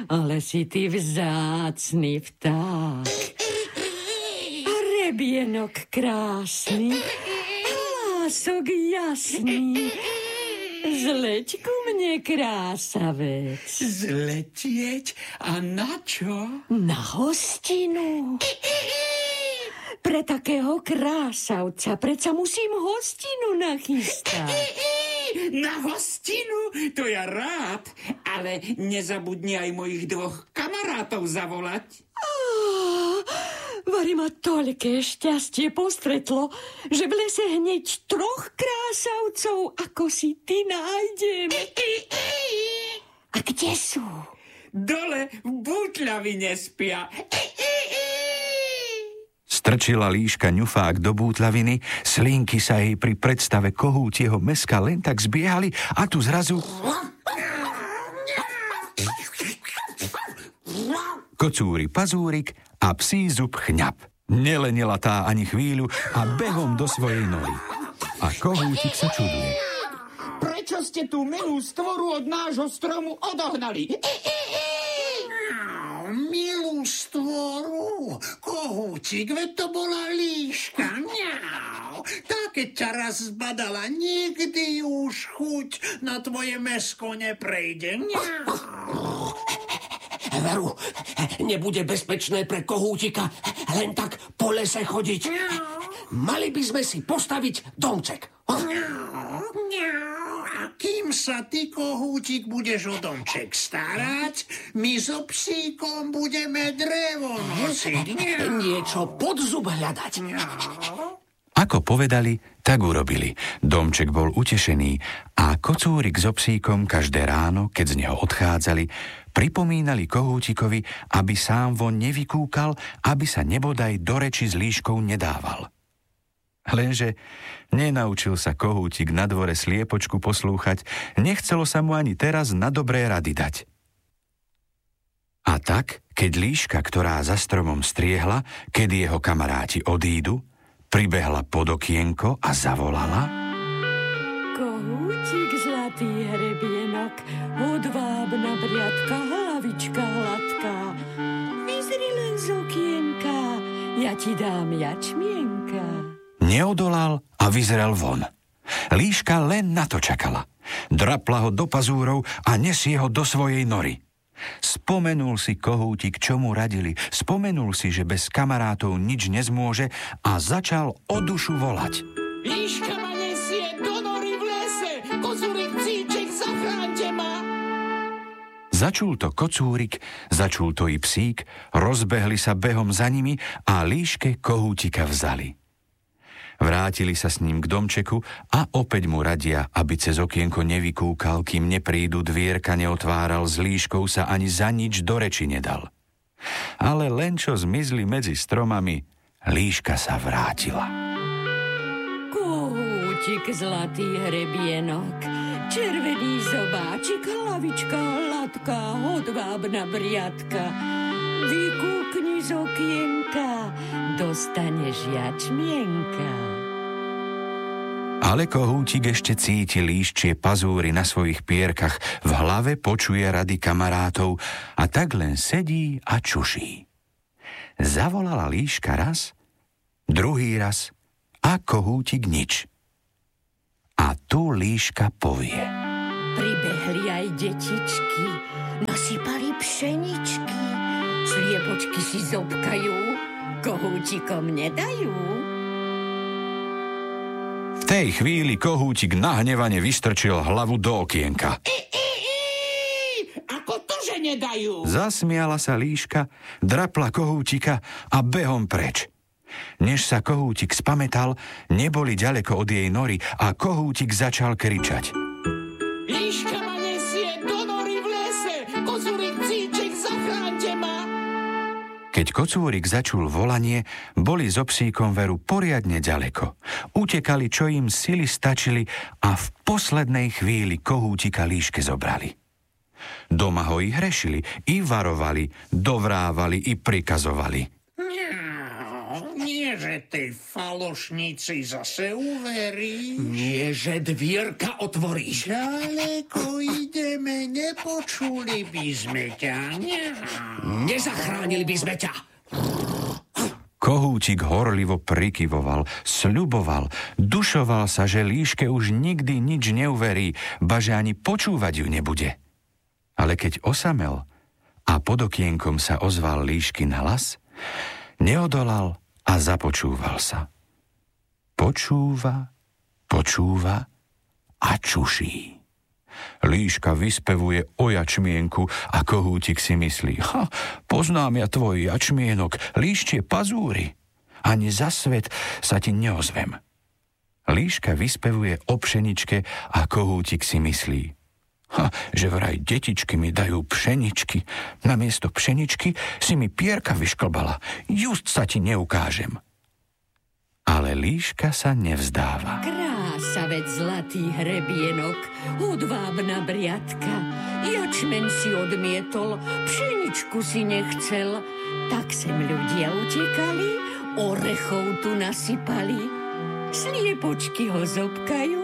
ale si ty vzácny vták. A rebienok krásny, hlások jasný. Zleť ku mne, krásavec. Zletieť? A na čo? Na hostinu. Pre takého krásavca predsa musím hostinu nachystať. Na hostinu? To ja rád. Ale nezabudni aj mojich 2 kamarátov zavolať. Vari ma toľké šťastie postretlo, že v lese hneď 3 krásavcov, ako si ty, nájdem. A kde sú? Dole v Bútľavine spia. Strčila líška ňufák do bútľaviny, slinky sa jej pri predstave kohútieho mäska len tak zbiehali a tu zrazu... Kocúri pazúrik a psí zub chňap. Nelenila tá ani chvíľu a behom do svojej nory. A kohútik sa čuduje. Prečo ste tú milú stvoru od nášho stromu odohnali? Milú stvoru? Kohútik, veď to bola líška. Tá, keď ťa raz zbadala, nikdy už chuť na tvoje mäsko neprejde. Veru, nebude bezpečné pre kohútika len tak po lese chodiť. Mali by sme si postaviť domček. A kým sa ty, kohútik, budeš o domček starať, my so psíkom budeme drevo nosiť. Niečo pod zub hľadať. Ako povedali, tak urobili. Domček bol utešený a kocúrik so psíkom každé ráno, keď z neho odchádzali, pripomínali kohútikovi, aby sám von nevykúkal, aby sa nebodaj do reči s líškou nedával. Lenže nenaučil sa kohútik na dvore sliepočku poslúchať, nechcelo sa mu ani teraz na dobré rady dať. A tak, keď líška, ktorá za stromom striehla, kedy jeho kamaráti odídu, pribehla pod okienko a zavolala: Kohútik, zlatý hrebienok, hodvábna briadka, hlavička hladká. Vyzri len z okienka, ja ti dám jačmienka. Neodolal a vyzrel von. Líška len na to čakala. Drapla ho do pazúrov a nesie ho do svojej nory. Spomenul si kohútik, čo mu radili. Spomenul si, že bez kamarátov nič nezmôže a začal o dušu volať. Líška ma nesie do nory v lese. Kocúrik, psíček, zachránte ma. Začul to kocúrik, začul to i psík, rozbehli sa behom za nimi a líške kohútika vzali. Vrátili sa s ním k domčeku a opäť mu radia, aby cez okienko nevykúkal, kým neprídu, dvierka neotváral, s líškou sa ani za nič do reči nedal. Ale len čo zmizli medzi stromami, líška sa vrátila. Kohútik, zlatý hrebienok, červený zobáčik, hlavička hladká, hodvábna briadka. Vykúkni z okienka, dostaneš jačmienka. Ale kohútik ešte cíti líščie pazúry na svojich pierkach, v hlave počuje rady kamarátov a tak len sedí a čuší. Zavolala líška raz, druhý raz a kohútik nič. A tu líška povie: Pribehli aj detičky, nasypali pšeničky. Sliepočky si zobkajú, kohútikom nedajú. V tej chvíli kohútik nahnevane vystrčil hlavu do okienka. Ako to, že nedajú? Zasmiala sa líška, drapla kohútika a behom preč. Než sa kohútik spamätal, neboli ďaleko od jej nory a kohútik začal kričať: Líška ma nesie do nory v lese. Kocúrik, psíček, zachránte ma. Keď kocúrik začul volanie, boli so psíkom Veru poriadne ďaleko. Utekali, čo im sily stačili a v poslednej chvíli kohútika líške zobrali. Doma ho i hrešili, i varovali, dovrávali, i prikazovali. Nie, že tej falošnici zase uveríš. Nie, že dvierka otvoríš. Ďaleko ideme, nepočuli by sme ťa. Nezachránili by sme ťa. Kohútik horlivo prikyvoval, sľuboval, dušoval sa, že líške už nikdy nič neuverí, ba že ani počúvať ju nebude. Ale keď osamel a pod okienkom sa ozval líškin hlas, neodolal a započúval sa. Počúva a čuší. Líška vyspevuje o jačmienku a kohútik si myslí: poznám ja tvoj jačmienok, líščie pazúry. Ani za svet sa ti neozvem. Líška vyspevuje o pšeničke a kohútik si myslí: že vraj detičky mi dajú pšeničky. Namiesto pšeničky si mi pierka vyšklbala. Just sa ti neukážem. Ale líška sa nevzdáva. Krásavec zlatý hrebienok, hudvábna briadka. Jačmeň si odmietol, pšeničku si nechcel. Tak sem ľudia utekali, orechov tu nasypali. Sliepočky ho zobkajú,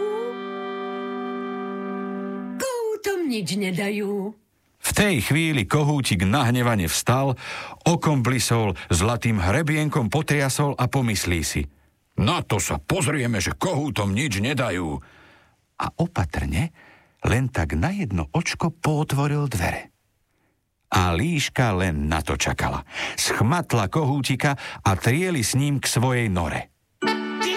koutom nič nedajú. V tej chvíli kohútik nahnevane vstal, okom blisol, zlatým hrebienkom potriasol a pomyslí si: na to sa pozrieme, že kohútom nič nedajú. A opatrne, len tak na jedno očko pootvoril dvere. A líška len na to čakala. Schmatla kohútika a trieli s ním k svojej nore.